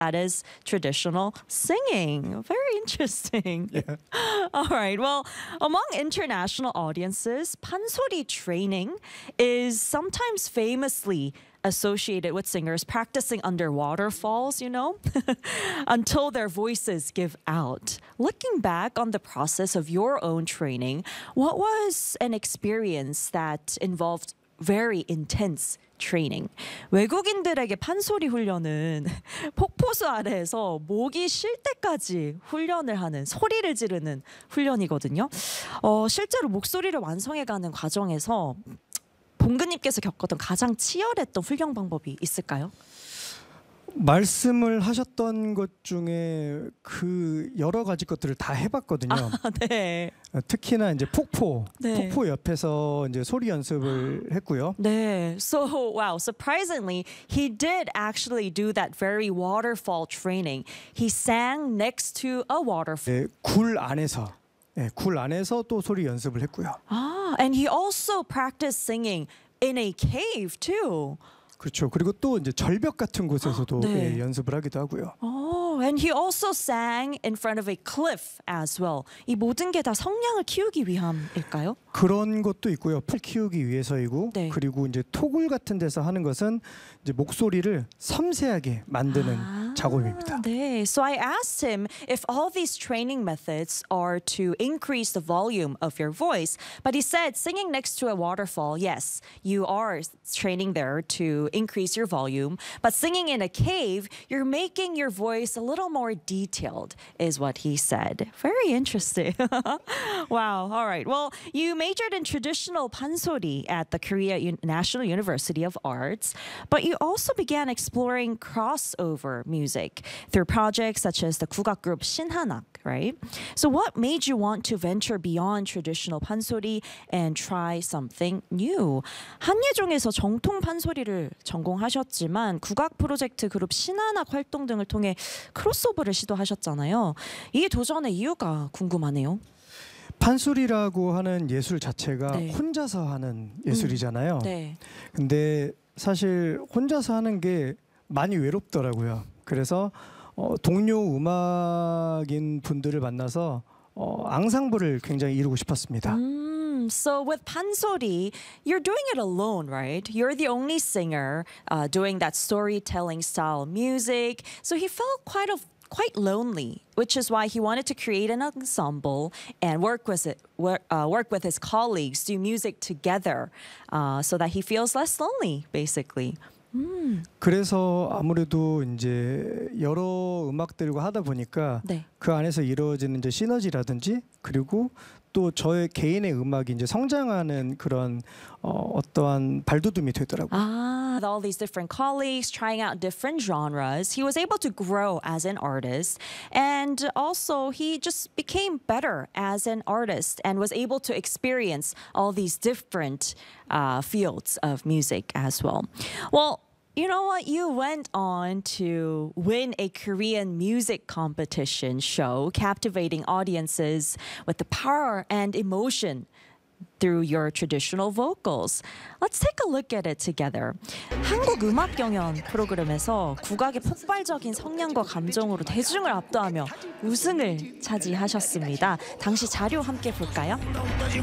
That is traditional singing. Very interesting. Yeah. All right. Well, among international audiences, 판소리 training is sometimes famously associated with singers practicing under waterfalls, until their voices give out. Looking back on the process of your own training, what was an experience that involved very intense training? 외국인들에게 판소리 훈련은 폭포수 아래에서 목이 쉴 때까지 훈련을 하는, 소리를 지르는 훈련이거든요. 실제로 목소리를 완성해가는 과정에서 봉근님께서 겪었던 가장 치열했던 훈련 방법이 있을까요? 말씀을 하셨던 것 중에 그 여러 가지 것들을 다 해봤거든요. 네. 특히나 이제 폭포 네. 옆에서 이제 소리 연습을 했고요. 네. So wow, surprisingly, he did actually do that very waterfall training. He sang next to a waterfall. 굴 안에서 또 소리 연습을 했고요. And he also practiced singing in a cave too. 그렇죠. 그리고 또 이제 절벽 같은 곳에서도 네. 연습을 하기도 하고요. And he also sang in front of a cliff as well. 이 모든 게 다 성량을 키우기 위함일까요? 그런 것도 있고요. 풀 키우기 위해서이고, 네. 그리고 이제 토굴 같은 데서 하는 것은 이제 목소리를 섬세하게 만드는 작업입니다. 네. So I asked him if all these training methods are to increase the volume of your voice, but he said singing next to a waterfall, yes, you are training there to increase your volume, but singing in a cave, you're making your voice a little more detailed, is what he said. Very interesting. Wow. All right. Well, you majored in traditional pansori at the Korea National University of Arts, but you also began exploring crossover music through projects such as the 국악 group 신한악, right? So what made you want to venture beyond traditional pansori and try something new? 한예종에서 정통 판소리를 전공하셨지만 국악 프로젝트 그룹 신한악 활동 등을 통해 크로스오버를 시도하셨잖아요. 이 도전의 이유가 궁금하네요. 판소리라고 하는 예술 자체가 네. 혼자서 하는 예술이잖아요. 네. 근데 사실 혼자서 하는 게 많이 외롭더라고요. 그래서 동료 음악인 분들을 만나서 앙상블을 굉장히 이루고 싶었습니다. So with pansori, you're doing it alone, right? You're the only singer doing that storytelling style music. So he felt quite lonely, which is why he wanted to create an ensemble and work with his colleagues, do music together, so that he feels less lonely, basically. 그래서 아무래도 이제 여러 음악들과 하다 보니까 네. 그 안에서 이루어지는 이제 시너지라든지, 그리고 또 저의 개인의 음악이 이제 성장하는 그런 어떠한 발돋움이 되더라고요. With all these different colleagues trying out different genres, he was able to grow as an artist, and also he just became better as an artist and was able to experience all these different fields of music as well. Well, you know what? You went on to win a Korean music competition show, captivating audiences with the power and emotion through your traditional vocals. Let's take a look at it together. 한국 음악 경연 프로그램에서 국악의 폭발적인 성량과 감정으로 대중을 압도하며 우승을 차지하셨습니다. 당시 자료 함께 볼까요?